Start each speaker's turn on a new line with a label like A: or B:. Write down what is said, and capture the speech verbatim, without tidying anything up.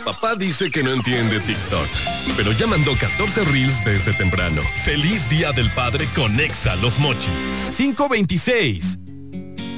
A: Papá dice que no entiende TikTok, pero ya mandó catorce reels desde temprano. Feliz Día del Padre con Exa Los Mochis.
B: cinco veintiséis.